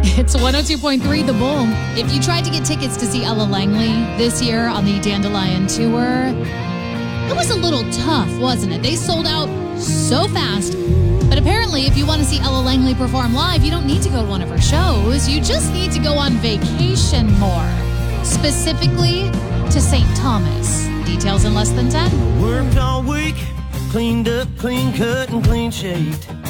It's 102.3 The Bull. If you tried to get tickets to see Ella Langley this year on the Dandelion Tour, it was a little tough, wasn't it? They sold out so fast. But apparently, if you want to see Ella Langley perform live, you don't need to go to one of her shows. You just need to go on vacation more. Specifically to St. Thomas. Details in less than 10. Worked all week, cleaned up, clean cut, and clean shaved.